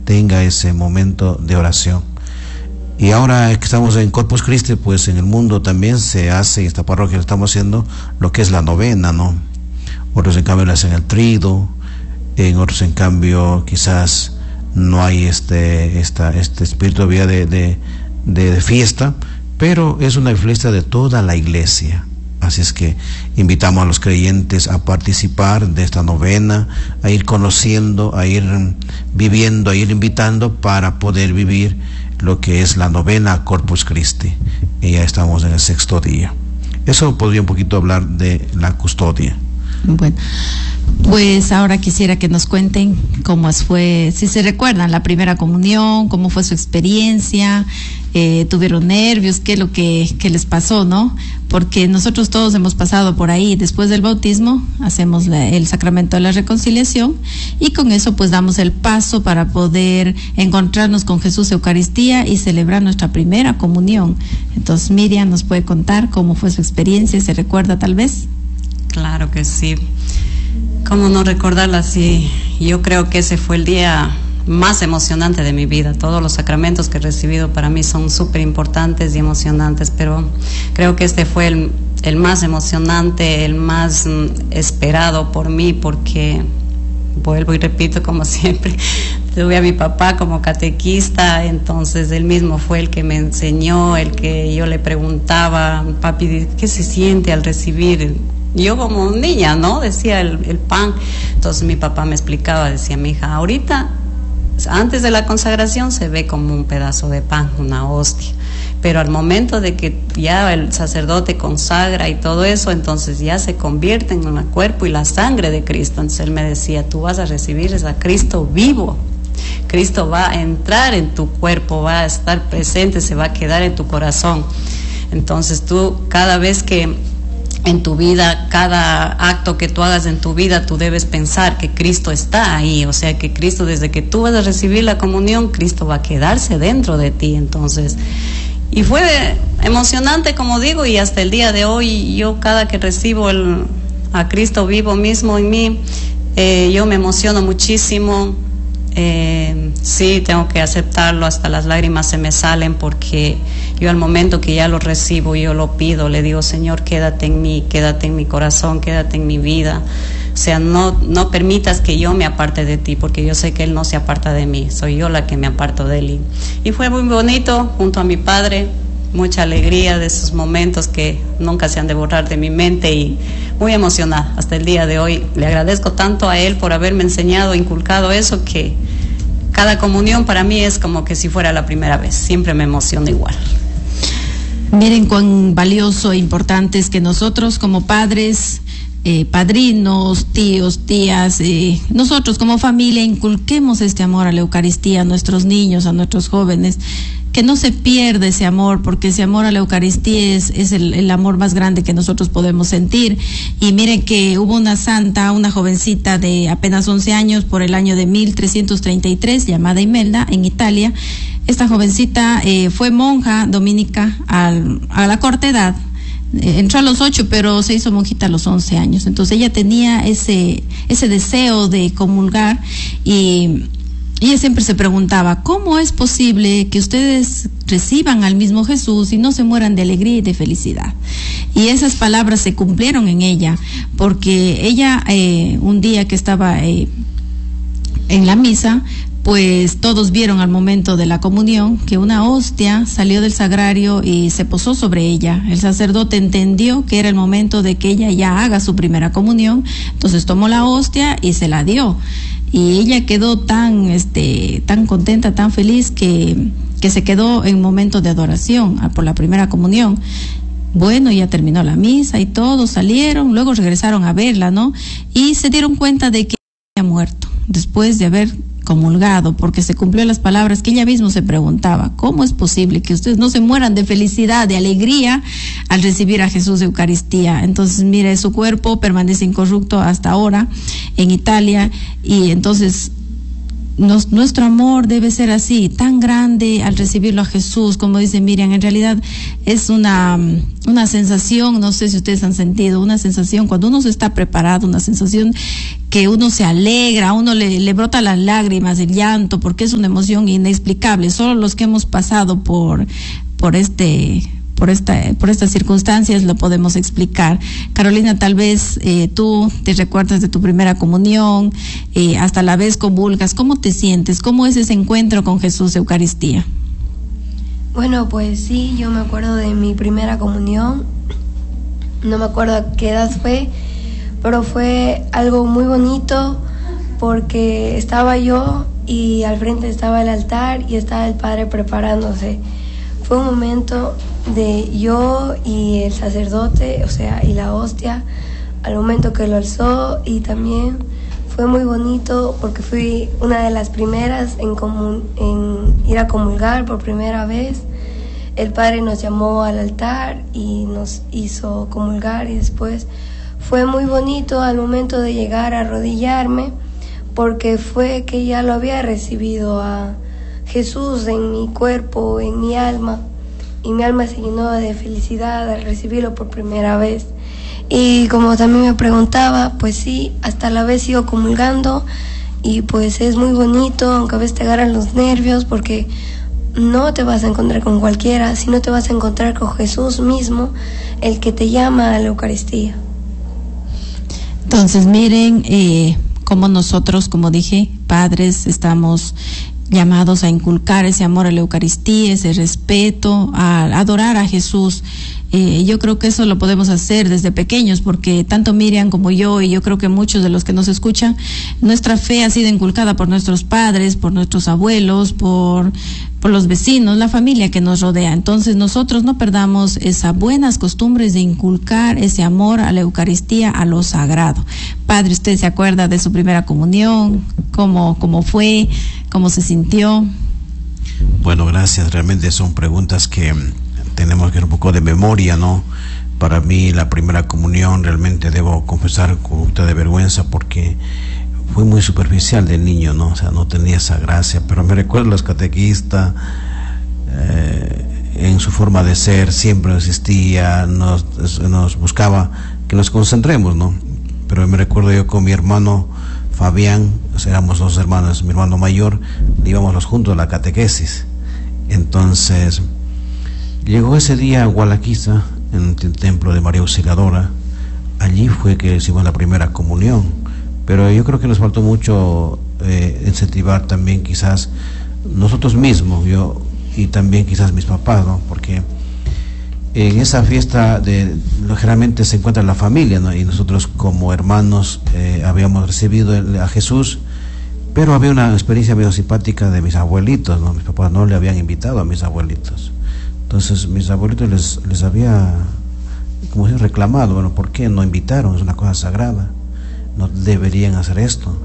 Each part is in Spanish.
tenga ese momento de oración. Y ahora que estamos en Corpus Christi, pues en el mundo también se hace, en esta parroquia estamos haciendo lo que es la novena, ¿no? Otros en cambio le hacen el trido, en otros en cambio quizás no hay este espíritu todavía de fiesta, pero es una fiesta de toda la iglesia. Así es que invitamos a los creyentes a participar de esta novena, a ir conociendo, a ir viviendo, a ir invitando para poder vivir lo que es la novena a Corpus Christi. Y ya estamos en el 6º día. Eso podría un poquito hablar de la custodia. Bueno, pues ahora quisiera que nos cuenten cómo fue, si se recuerdan la primera comunión, cómo fue su experiencia, tuvieron nervios, qué es lo que les pasó, ¿no? Porque nosotros todos hemos pasado por ahí. Después del bautismo hacemos el sacramento de la reconciliación y con eso pues damos el paso para poder encontrarnos con Jesús Eucaristía y celebrar nuestra primera comunión. Entonces Miriam nos puede contar cómo fue su experiencia, ¿se recuerda tal vez? Claro que sí. ¿Cómo no recordarla? Sí, yo creo que ese fue el día más emocionante de mi vida. Todos los sacramentos que he recibido para mí son súper importantes y emocionantes, pero creo que este fue el más emocionante, el más esperado por mí, porque vuelvo y repito, como siempre, tuve a mi papá como catequista, entonces él mismo fue el que me enseñó, el que yo le preguntaba, papi, ¿qué se siente al recibir? Yo como niña, ¿no? Decía el pan. Entonces mi papá me explicaba, decía, mi hija, ahorita, antes de la consagración se ve como un pedazo de pan, una hostia. Pero al momento de que ya el sacerdote consagra y todo eso, entonces ya se convierte en el cuerpo y la sangre de Cristo. Entonces él me decía, tú vas a recibir a Cristo vivo. Cristo va a entrar en tu cuerpo, va a estar presente, se va a quedar en tu corazón. Entonces tú, cada vez que en tu vida, cada acto que tú hagas en tu vida, tú debes pensar que Cristo está ahí, o sea que Cristo, desde que tú vas a recibir la comunión, Cristo va a quedarse dentro de ti. Entonces, y fue emocionante, como digo, y hasta el día de hoy, yo cada que recibo a Cristo vivo mismo en mí, yo me emociono muchísimo. Sí, tengo que aceptarlo, hasta las lágrimas se me salen, porque yo al momento que ya lo recibo, yo lo pido, le digo, Señor, quédate en mí, quédate en mi corazón, quédate en mi vida. O sea, no permitas que yo me aparte de ti, porque yo sé que Él no se aparta de mí, soy yo la que me aparto de Él. Y fue muy bonito, junto a mi padre, mucha alegría de esos momentos que nunca se han de borrar de mi mente, y muy emocionada hasta el día de hoy. Le agradezco tanto a Él por haberme enseñado, inculcado eso, que cada comunión para mí es como que si fuera la primera vez, siempre me emociona igual. Miren cuán valioso e importante es que nosotros como padres, padrinos, tíos, tías, nosotros como familia inculquemos este amor a la Eucaristía a nuestros niños, a nuestros jóvenes, que no se pierda ese amor, porque ese amor a la Eucaristía es el amor más grande que nosotros podemos sentir. Y miren que hubo una santa, una jovencita de apenas 11 años, por el año de 1333, llamada Imelda, en Italia. Esta jovencita fue monja dominica a la corta edad. Entró a los 8, pero se hizo monjita a los 11 años. Entonces ella tenía ese deseo de comulgar, y ella siempre se preguntaba, ¿cómo es posible que ustedes reciban al mismo Jesús y no se mueran de alegría y de felicidad? Y esas palabras se cumplieron en ella, porque ella un día que estaba en la misa, pues todos vieron al momento de la comunión que una hostia salió del sagrario y se posó sobre ella. El sacerdote entendió que era el momento de que ella ya haga su primera comunión, entonces tomó la hostia y se la dio. Y ella quedó tan contenta, tan feliz, que se quedó en momento de adoración por la primera comunión. Bueno, ya terminó la misa y todos salieron, luego regresaron a verla, ¿no? Y se dieron cuenta de que había muerto después de haber comulgado, porque se cumplió las palabras que ella misma se preguntaba, ¿cómo es posible que ustedes no se mueran de felicidad, de alegría al recibir a Jesús de Eucaristía? Entonces, mire, su cuerpo permanece incorrupto hasta ahora en Italia, y entonces nuestro amor debe ser así, tan grande al recibirlo a Jesús, como dice Miriam. En realidad es una sensación, no sé si ustedes han sentido, una sensación cuando uno se está preparado, una sensación que uno se alegra, a uno le brota las lágrimas, el llanto, porque es una emoción inexplicable. Solo los que hemos pasado por estas circunstancias lo podemos explicar. Carolina, tal vez tú te recuerdas de tu primera comunión, hasta la vez comulgas. ¿Cómo te sientes? ¿Cómo es ese encuentro con Jesús, Eucaristía? Bueno, pues sí, yo me acuerdo de mi primera comunión. No me acuerdo a qué edad fue, pero fue algo muy bonito porque estaba yo y al frente estaba el altar y estaba el Padre preparándose. Fue un momento de yo y el sacerdote, o sea, y la hostia, al momento que lo alzó, y también fue muy bonito porque fui una de las primeras en ir a comulgar por primera vez. El Padre nos llamó al altar y nos hizo comulgar, y después fue muy bonito al momento de llegar a arrodillarme, porque fue que ya lo había recibido a Jesús en mi cuerpo, en mi alma, y mi alma se llenó de felicidad al recibirlo por primera vez. Y como también me preguntaba, pues sí, hasta la vez sigo comulgando, y pues es muy bonito, aunque a veces te agarran los nervios, porque no te vas a encontrar con cualquiera, sino te vas a encontrar con Jesús mismo, el que te llama a la Eucaristía. Entonces miren, como nosotros, como dije, padres, estamos llamados a inculcar ese amor a la Eucaristía, ese respeto, a adorar a Jesús. Yo creo que eso lo podemos hacer desde pequeños, porque tanto Miriam como yo, y yo creo que muchos de los que nos escuchan, nuestra fe ha sido inculcada por nuestros padres, por nuestros abuelos, por los vecinos, la familia que nos rodea. Entonces nosotros no perdamos esas buenas costumbres de inculcar ese amor a la Eucaristía, a lo sagrado. Padre, ¿usted se acuerda de su primera comunión? ¿Cómo fue? ¿Cómo se sintió? Bueno, gracias. Realmente son preguntas que tenemos que ir un poco de memoria, ¿no? Para mí la primera comunión, realmente debo confesar con un poco de vergüenza, porque fue muy superficial de niño, ¿no? O sea, no tenía esa gracia, pero me recuerdo los catequistas, en su forma de ser siempre existía, nos buscaba que nos concentremos, ¿no? Pero me recuerdo yo con mi hermano Fabián, o sea, éramos dos hermanos, mi hermano mayor, íbamos los juntos a la catequesis. Entonces llegó ese día a Gualaquiza, en el templo de María Auxiliadora. Allí fue que hicimos la primera comunión, pero yo creo que nos faltó mucho incentivar también quizás nosotros mismos, yo y también quizás mis papás, ¿no? Porque en esa fiesta generalmente se encuentra la familia, ¿no? Y nosotros como hermanos habíamos recibido a Jesús, pero había una experiencia medio simpática de mis abuelitos, ¿no? Mis papás no le habían invitado a mis abuelitos. Entonces mis abuelitos les había, como si reclamado, bueno, ¿por qué no invitaron? Es una cosa sagrada, no deberían hacer esto.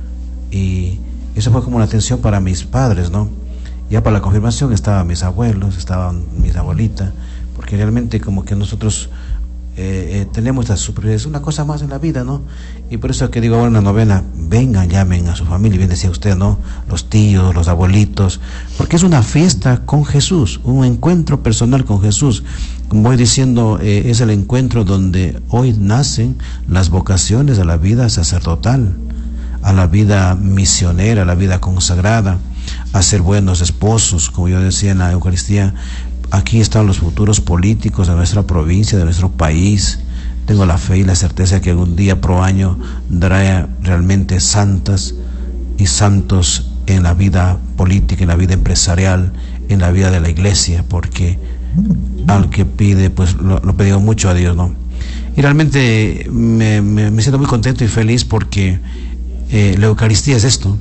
Y eso fue como una atención para mis padres, ¿no? Ya para la confirmación estaban mis abuelos, estaban mis abuelitas, porque realmente como que nosotros tenemos esta superioridad, es una cosa más en la vida, ¿no? Y por eso que digo ahora en la novena, vengan, llamen a su familia, bien decía usted, ¿no? Los tíos, los abuelitos, porque es una fiesta con Jesús, un encuentro personal con Jesús. Como voy diciendo, es el encuentro donde hoy nacen las vocaciones a la vida sacerdotal, a la vida misionera, a la vida consagrada, a ser buenos esposos, como yo decía en la Eucaristía. Aquí están los futuros políticos de nuestra provincia, de nuestro país. Tengo la fe y la certeza que algún día pro año dará realmente santas y santos en la vida política, en la vida empresarial, en la vida de la iglesia, porque al que pide, pues lo pedido mucho a Dios, ¿no? Y realmente me siento muy contento y feliz porque la Eucaristía es esto,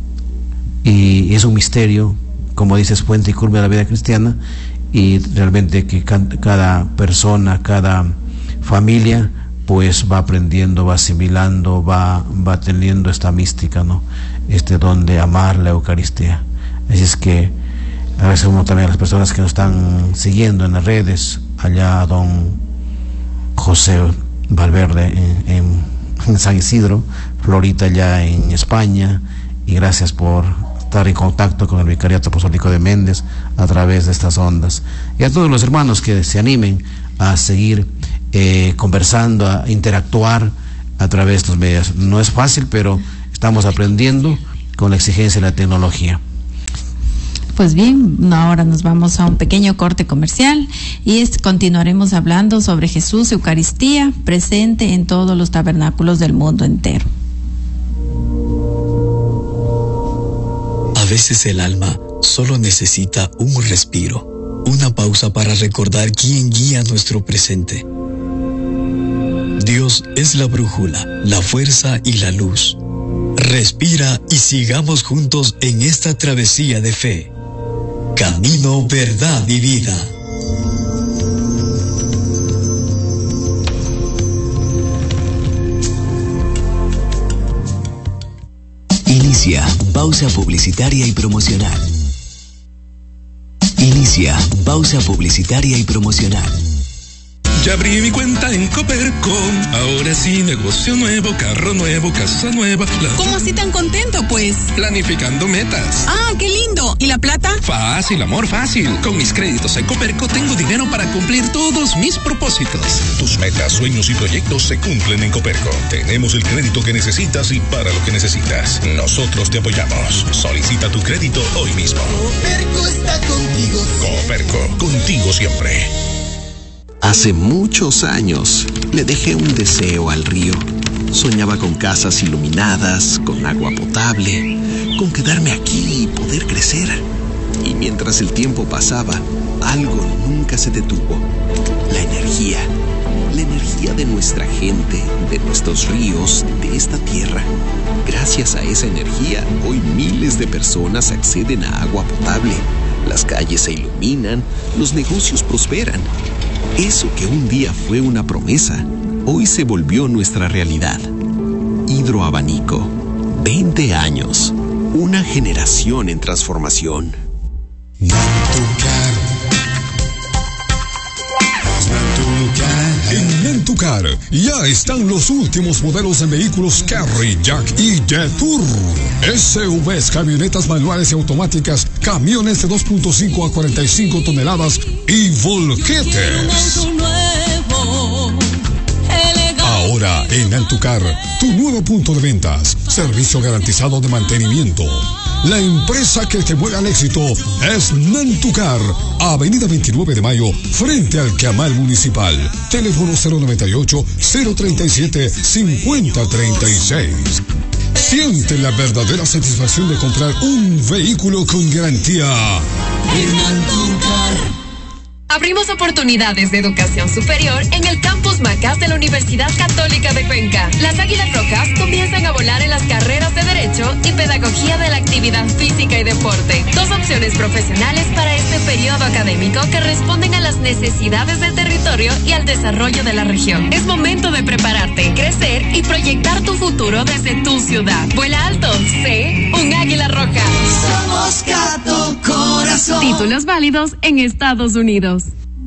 y es un misterio, como dices, fuente y culmen de la vida cristiana. Y realmente que cada persona, cada familia, pues va aprendiendo, va asimilando, va teniendo esta mística, ¿no? Este don de amar la Eucaristía. Así es que agradecemos también a las personas que nos están siguiendo en las redes, allá a don José Valverde en San Isidro, Florita allá en España, y gracias por estar en contacto con el Vicariato Apostólico de Méndez a través de estas ondas. Y a todos los hermanos que se animen a seguir conversando, a interactuar a través de estos medios. No es fácil, pero estamos aprendiendo con la exigencia de la tecnología. Pues bien, ahora nos vamos a un pequeño corte comercial y continuaremos hablando sobre Jesús, Eucaristía, presente en todos los tabernáculos del mundo entero. A veces el alma solo necesita un respiro, una pausa para recordar quién guía nuestro presente. Dios es la brújula, la fuerza y la luz. Respira y sigamos juntos en esta travesía de fe. Camino, verdad y vida. Inicia pausa publicitaria y promocional. Inicia pausa publicitaria y promocional. Ya abrí mi cuenta en Coperco. Ahora sí, negocio nuevo, carro nuevo, casa nueva. ¿Cómo así tan contento, pues? Planificando metas. ¡Ah, qué lindo! ¿Y la plata? Fácil, amor, fácil. Con mis créditos en Coperco tengo dinero para cumplir todos mis propósitos. Tus metas, sueños y proyectos se cumplen en Coperco. Tenemos el crédito que necesitas y para lo que necesitas. Nosotros te apoyamos. Solicita tu crédito hoy mismo. Coperco está contigo. Coperco, contigo siempre. Hace muchos años le dejé un deseo al río. Soñaba con casas iluminadas, con agua potable, con quedarme aquí y poder crecer. Y mientras el tiempo pasaba, algo nunca se detuvo. La energía de nuestra gente, de nuestros ríos, de esta tierra. Gracias a esa energía, hoy miles de personas acceden a agua potable. Las calles se iluminan, los negocios prosperan. Eso que un día fue una promesa, hoy se volvió nuestra realidad. Hidroabanico, 20 años, una generación en transformación. En Nentucar ya están los últimos modelos en vehículos Carry, Jack y Jetour. SUVs, camionetas manuales y automáticas, camiones de 2.5 a 45 toneladas y volquetes. Ahora en Nentucar, tu nuevo punto de ventas, servicio garantizado de mantenimiento. La empresa que te mueve al éxito es Nentucar, Avenida 29 de Mayo, frente al Camal Municipal. Teléfono 098-037-5036. Siente la verdadera satisfacción de comprar un vehículo con garantía. Abrimos oportunidades de educación superior en el Campus Macás de la Universidad Católica de Cuenca. Las Águilas Rojas comienzan a volar en las carreras de Derecho y Pedagogía de la Actividad Física y Deporte. 2 opciones profesionales para este periodo académico que responden a las necesidades del territorio y al desarrollo de la región. Es momento de prepararte, crecer y proyectar tu futuro desde tu ciudad. Vuela alto, sé un Águila Roja. Somos Cato Corazón. Títulos válidos en Estados Unidos.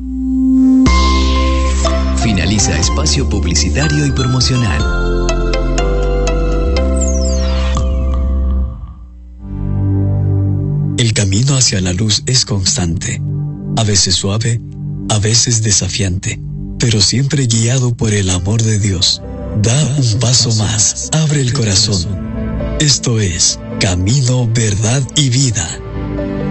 Finaliza espacio publicitario y promocional. El camino hacia la luz es constante, a veces suave, a veces desafiante, pero siempre guiado por el amor de Dios. Da un paso más, abre el corazón. Esto es Camino, Verdad y Vida.